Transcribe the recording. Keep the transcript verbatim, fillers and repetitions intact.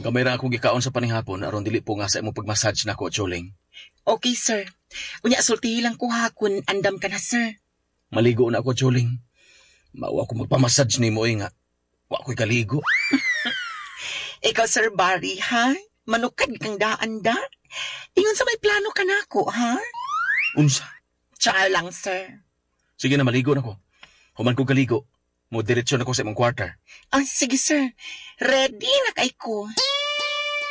Kamay ra akong gikaon sa panihapon aron dili po nga sa imong pagmassage nako, Choling. Okay, sir. Unya, sultihi lang ko ha kung andam ka na, sir. Maligo na ako, Choling. Mawa ko magpamassage nimo eh nga. Wa ko'y kaligo. Ikaw, Sir Barry, ha? Manukad kang daan da? Ingon sa may plano ka na ako, ha? Unsa? Char lang, sir. Sige na, maligo na ko. Human ko kaligo. Mo diretsyon ako sa imong kwarta. Ah, sige, sir. Ready na kay ko.